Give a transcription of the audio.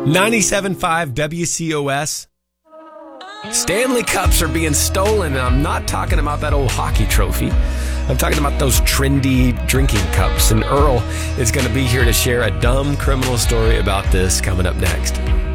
97.5 WCOS. Stanley Cups are being stolen, and I'm not talking about that old hockey trophy. I'm talking about those trendy drinking cups, and Earl is going to be here to share a dumb criminal story about this coming up next.